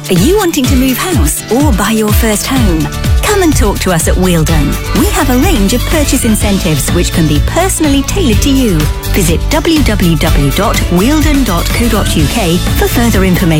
Are you wanting to move house or buy your first home? Come and talk to us at Wheeldon. We have a range of purchase incentives which can be personally tailored to you. Visit www.wheeldon.co.uk for further information.